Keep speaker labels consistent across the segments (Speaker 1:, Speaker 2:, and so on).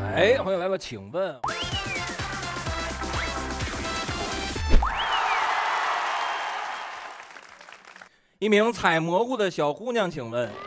Speaker 1: 哎，欢迎来到请问。一名采蘑菇的小姑娘，请问，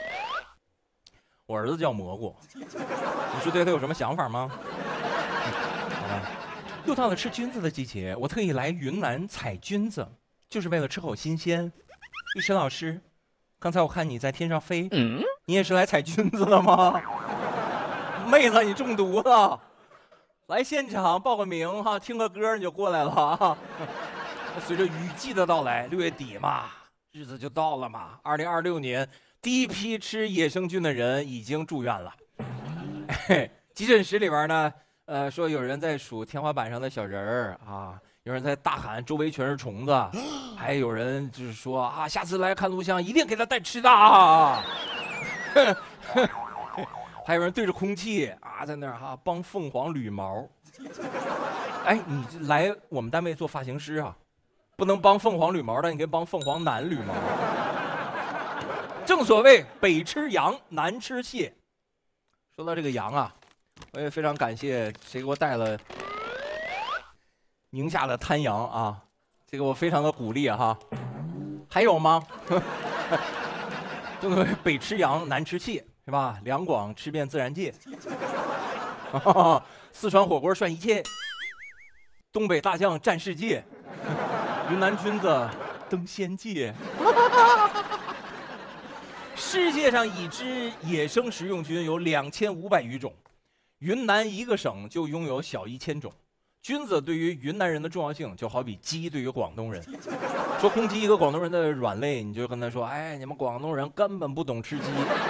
Speaker 1: 我儿子叫蘑菇，你是对他有什么想法吗？好吧，又到了吃菌子的季节，我特意来云南采菌子，就是为了吃口新鲜。玉石老师，刚才我看你在天上飞，你也是来采菌子的吗？妹子，你中毒了，来现场报个名哈，听个歌你就过来了啊。随着雨季的到来，6月底嘛。日子就到了嘛，2026年第一批吃野生菌的人已经住院了。急诊室里边呢，说有人在数天花板上的小人儿啊，有人在大喊周围全是虫子，还有人就是说啊，下次来看录像一定给他带吃的啊。还有人对着空气啊，在那儿哈帮凤凰捋毛。哎，你来我们单位做发型师啊？不能帮凤凰捋毛，但你可以帮凤凰男捋毛。正所谓北吃羊，南吃蟹。说到这个羊啊，我也非常感谢谁给我带了宁夏的滩羊啊，这个我非常的鼓励哈。还有吗？正所谓北吃羊，南吃蟹，是吧？两广吃遍自然界。四川火锅涮一切，东北大酱战世界。云南菌子登仙界。世界上已知野生食用菌有2500余种，云南一个省就拥有小1000种。菌子对于云南人的重要性，就好比鸡对于广东人。说攻击一个广东人的软肋，你就跟他说：“哎，你们广东人根本不懂吃鸡。”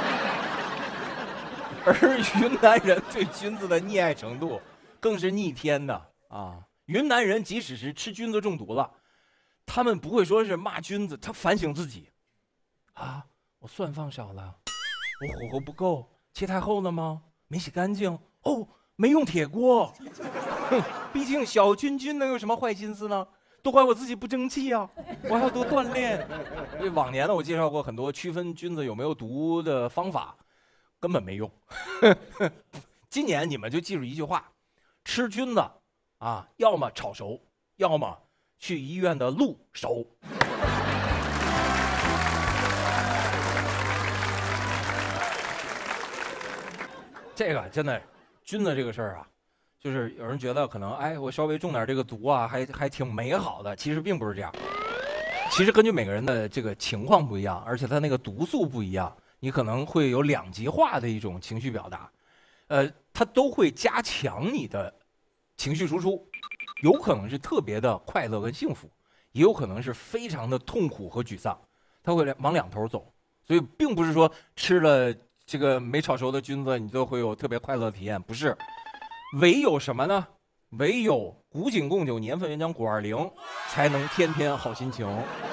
Speaker 1: 而云南人对菌子的溺爱程度，更是逆天的啊！云南人即使是吃菌子中毒了，他们不会说是骂菌子，他反省自己，啊，我蒜放少了，我火候不够，切太厚了吗？没洗干净，哦，没用铁锅。哼，毕竟小菌能有什么坏心思呢？都怪我自己不争气啊！我还要多锻炼。因为往年呢，我介绍过很多区分菌子有没有毒的方法，根本没用。今年你们就记住一句话：吃菌子啊，要么炒熟，要么去医院的路熟。这个真的，菌子这个事儿啊，就是有人觉得可能，哎，我稍微中点这个毒啊，还挺美好的。其实并不是这样。其实根据每个人的这个情况不一样，而且它那个毒素不一样，你可能会有两极化的一种情绪表达。它都会加强你的情绪输出。有可能是特别的快乐跟幸福，也有可能是非常的痛苦和沮丧，它会往两头走。所以并不是说吃了这个没炒熟的菌子你就会有特别快乐的体验，不是。唯有什么呢？唯有古井贡酒年份原浆520才能天天好心情。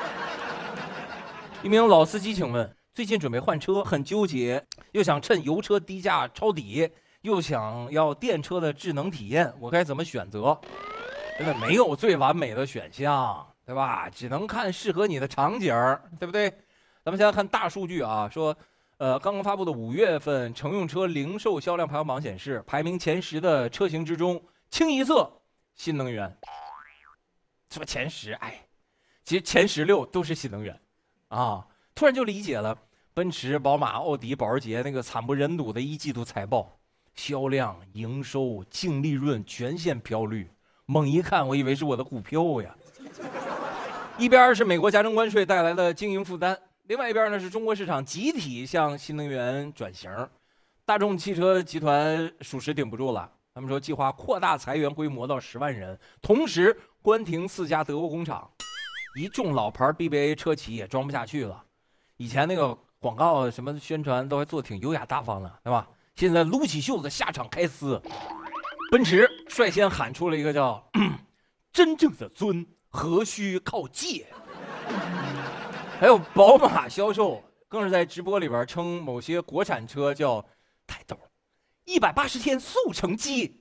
Speaker 1: 一名老司机，请问最近准备换车，很纠结，又想趁油车低价抄底，又想要电车的智能体验，我该怎么选择？真的没有最完美的选项，对吧？只能看适合你的场景，对不对？咱们现在看大数据啊，说，刚刚发布的5月份乘用车零售销量排行榜显示，排名前10的车型之中，清一色新能源。什么前10？哎，其实前16都是新能源，啊，突然就理解了奔驰、宝马、奥迪、保时捷那个惨不忍睹的1季度财报，销量、营收、净利润全线飘绿。猛一看，我以为是我的股票呀。一边是美国加征关税带来的经营负担，另外一边呢是中国市场集体向新能源转型。大众汽车集团属实顶不住了，他们说计划扩大裁员规模到10万人，同时关停4家德国工厂。一众老牌 BBA 车企也装不下去了，以前那个广告什么宣传都还做得挺优雅大方的，对吧？现在撸起袖子下场开撕。奔驰率先喊出了一个叫真正的尊何须靠借。还有宝马销售更是在直播里边称某些国产车叫太逗，180天速成机。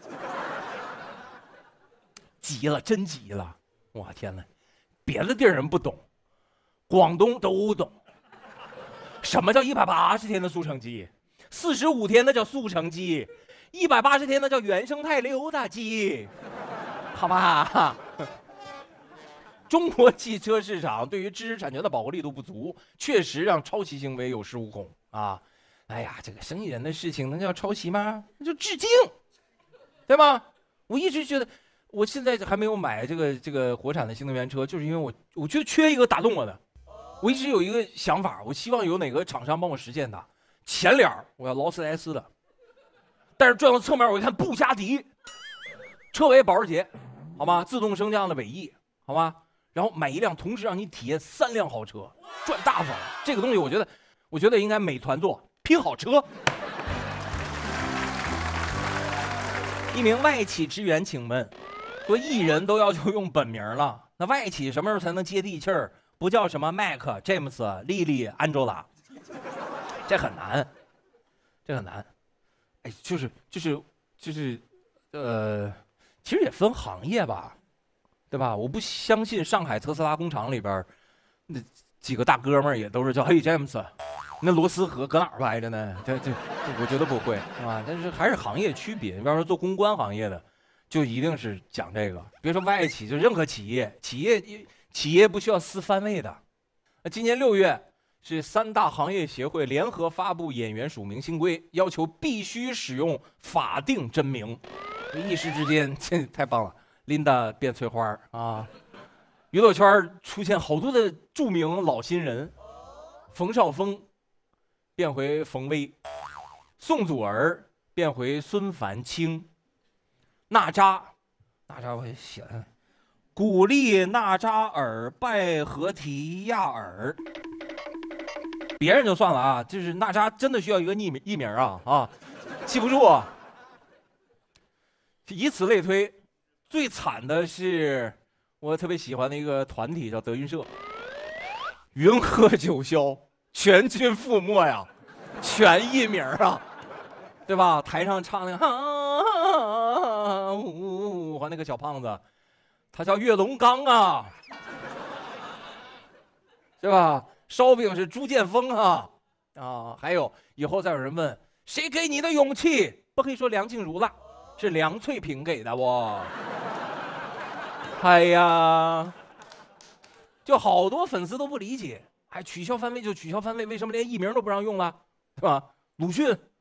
Speaker 1: 急了，真急了！我天哪，别的地儿人不懂，广东都懂。什么叫180天的速成机？45天那叫速成机。 180天那叫原生态溜达机，好吧？中国汽车市场对于知识产权的保护力度不足，确实让抄袭行为有恃无恐啊！哎呀，这个生意人的事情能叫抄袭吗？那就致敬，对吗？我一直觉得，我现在还没有买这个国产的新能源车，就是因为我觉得缺一个打动我的。我一直有一个想法，我希望有哪个厂商帮我实现它。前脸我要劳斯莱斯的，但是转到侧面我一看布加迪，车尾保时捷，好吗？自动升降的尾翼，好吗？然后买一辆，同时让你体验3辆豪车，赚大发了。这个东西我觉得应该美团做，拼好车。一名外企职员请问，说艺人都要求用本名了，那外企什么时候才能接地气儿？不叫什么麦克、詹姆斯、莉莉、安卓拉，这很难，这很难。哎，就是，其实也分行业吧。对吧？我不相信上海特斯拉工厂里边，那几个大哥们儿也都是叫嘿詹姆斯，那螺丝搁哪儿歪着呢？这我觉得不会啊。但是还是行业区别。你比方说做公关行业的，就一定是讲这个。别说外企，就任何企业不需要撕番位的。今年6月是3大行业协会联合发布演员署名新规，要求必须使用法定真名。一时之间，这太棒了。琳达变翠花啊，娱乐圈出现好多的著名老新人，冯绍峰变回冯威，宋祖儿变回孙凡清，娜扎我也写了，古力娜扎尔拜合提亚尔，别人就算了啊，就是娜扎真的需要一个艺名啊，记不住啊，以此类推。最惨的是我特别喜欢的一个团体叫德云社，云鹤九霄，全军覆没呀，全艺名啊，对吧？台上唱那个和那个小胖子，他叫岳龙刚啊，对吧？烧饼是朱建峰啊，还有以后再有人问谁给你的勇气，不可以说梁静茹了，是梁翠萍给的不？哎呀，就好多粉丝都不理解，取消番位就取消番位，为什么连艺名都不让用了，对吧？鲁迅